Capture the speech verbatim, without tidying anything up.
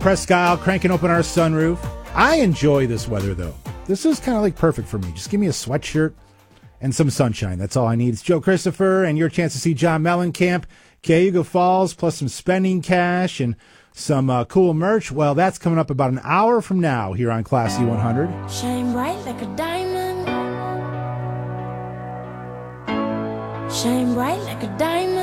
Presque Isle, cranking open our sunroof. I enjoy this weather, though. This is kind of like perfect for me. Just give me a sweatshirt and some sunshine. That's all I need. It's Joe Christopher, and your chance to see John Mellencamp, Cayuga Falls, plus some spending cash and some uh, cool merch. Well, that's coming up about an hour from now here on Classy one hundred. Shine bright like a diamond. Shine bright like a diamond.